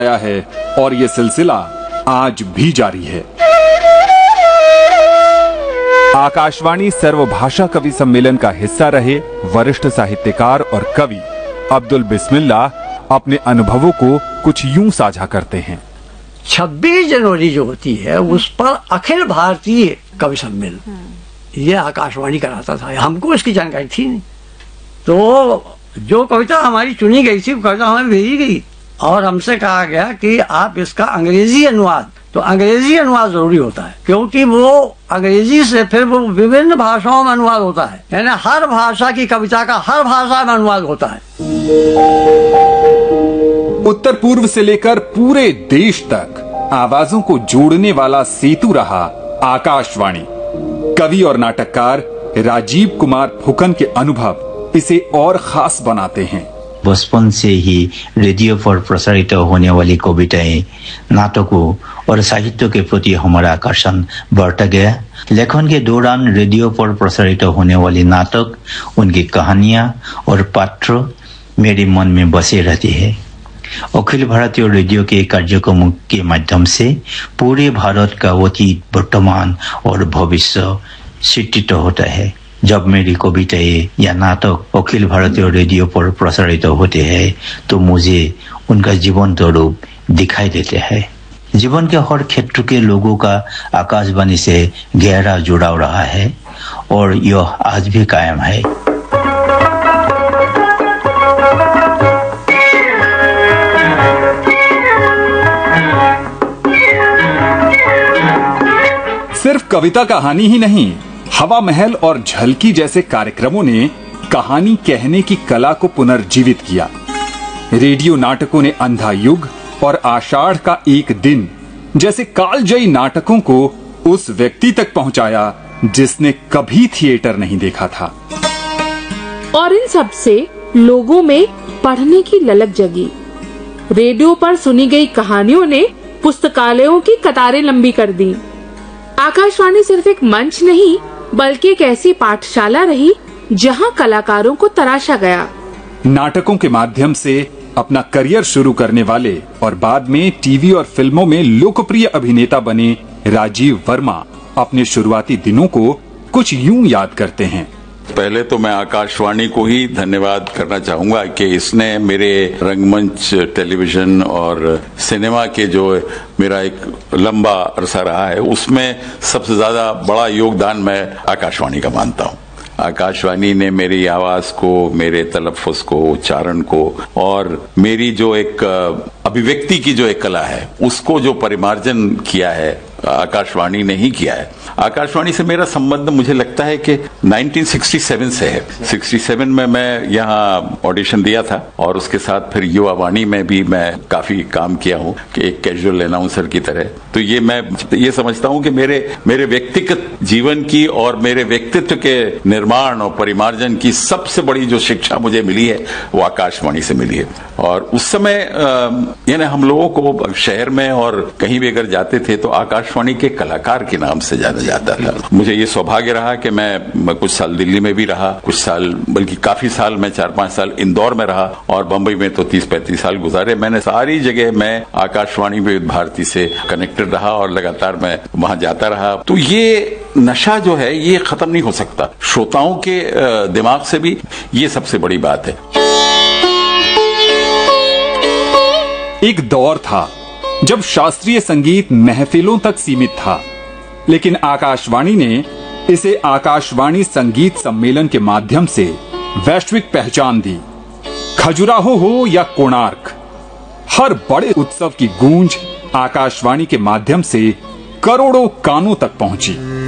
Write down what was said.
आया है और ये सिलसिला आज भी जारी है। आकाशवाणी सर्वभाषा कवि सम्मेलन का हिस्सा रहे वरिष्ठ साहित्यकार और कवि अब्दुल बिस्मिल्लाह अपने अनुभवों को कुछ यूं साझा करते हैं। 26 जनवरी जो होती है उस पर अखिल भारतीय कवि सम्मेलन ये आकाशवाणी कराता था, हमको इसकी जानकारी थी नहीं। तो जो कविता हमारी चुनी गई थी वो कविता हमें भेजी गई और हमसे कहा गया कि आप इसका अंग्रेजी अनुवाद, तो अंग्रेजी अनुवाद जरूरी होता है क्योंकि वो अंग्रेजी से फिर वो विभिन्न भाषाओं में अनुवाद होता है, यानी हर भाषा की कविता का हर भाषा में अनुवाद होता है। उत्तर पूर्व से लेकर पूरे देश तक आवाजों को जोड़ने वाला सेतु रहा आकाशवाणी। कवि और नाटककार राजीव कुमार फुकन के अनुभव इसे और खास बनाते हैं। बचपन से ही रेडियो पर प्रसारित होने वाली कविताएं, नाटकों और साहित्य के प्रति हमारा आकर्षण बढ़ता गया। लेखन के दौरान रेडियो पर प्रसारित होने वाली नाटक, उनकी कहानियां और पात्र मेरे मन में बसे रहती है। अखिल भारतीय रेडियो के कार्यक्रमों के माध्यम से पूरे भारत का अतीत, वर्तमान और भविष्य चित्रित होता है। जब मेरी कविताएं या नाटक अखिल भारतीय रेडियो पर प्रसारित होते हैं तो मुझे उनका जीवंत रूप दिखाई देते हैं। जीवन के हर क्षेत्र के लोगों का आकाशवाणी से गहरा जुड़ाव रहा है और यह आज भी कायम है। सिर्फ कविता कहानी ही नहीं, हवा महल और झलकी जैसे कार्यक्रमों ने कहानी कहने की कला को पुनर्जीवित किया। रेडियो नाटकों ने अंधा युग और आषाढ़ का एक दिन जैसे कालजयी नाटकों को उस व्यक्ति तक पहुंचाया जिसने कभी थिएटर नहीं देखा था। और इन सब से लोगों में पढ़ने की ललक जगी। रेडियो पर सुनी गई कहानियों ने पुस्तकालयों की कतारें लंबी कर दी। आकाशवाणी सिर्फ एक मंच नहीं बल्कि एक ऐसी पाठशाला रही जहां कलाकारों को तराशा गया। नाटकों के माध्यम से अपना करियर शुरू करने वाले और बाद में टीवी और फिल्मों में लोकप्रिय अभिनेता बने राजीव वर्मा अपने शुरुआती दिनों को कुछ यूं याद करते हैं। पहले तो मैं आकाशवाणी को ही धन्यवाद करना चाहूंगा कि इसने मेरे रंगमंच, टेलीविजन और सिनेमा के जो मेरा एक लंबा अरसा रहा है उसमें सबसे ज्यादा बड़ा योगदान मैं आकाशवाणी का मानता हूं। आकाशवाणी ने मेरी आवाज को, मेरे तलफ़ुज़ को, उच्चारण को और मेरी जो एक अभिव्यक्ति की जो एक कला है उसको जो परिमार्जन किया है आकाशवाणी ने ही किया है। आकाशवाणी से मेरा संबंध मुझे लगता है कि 1967 से है। 67 में मैं यहाँ ऑडिशन दिया था और उसके साथ फिर युवा वाणी में भी मैं काफी काम किया हूँ कि एक कैजुअल अनाउंसर की तरह। तो ये मैं ये समझता हूँ कि मेरे व्यक्तिगत जीवन की और मेरे व्यक्तित्व के निर्माण और परिमार्जन की सबसे बड़ी जो शिक्षा मुझे मिली है वो आकाशवाणी से मिली है। और उस समय यानी हम लोगों को शहर में और कहीं भी अगर जाते थे तो आकाशवाणी के कलाकार के नाम से जाना जाता था। मुझे ये सौभाग्य रहा कि मैं कुछ साल दिल्ली में भी रहा, कुछ साल बल्कि काफी साल मैं 4-5 साल इंदौर में रहा और बंबई में तो 30-35 साल गुजारे। मैंने सारी जगह मैं आकाशवाणी विविध भारती से कनेक्टेड रहा और लगातार मैं वहां जाता रहा। तो ये नशा जो है ये खत्म नहीं हो सकता। श्रोताओं के दिमाग से भी ये सबसे बड़ी बात है। एक दौर था जब शास्त्रीय संगीत महफिलों तक सीमित था, लेकिन आकाशवाणी ने इसे आकाशवाणी संगीत सम्मेलन के माध्यम से वैश्विक पहचान दी। खजुराहो हो या कोणार्क, हर बड़े उत्सव की गूंज आकाशवाणी के माध्यम से करोड़ों कानों तक पहुंची।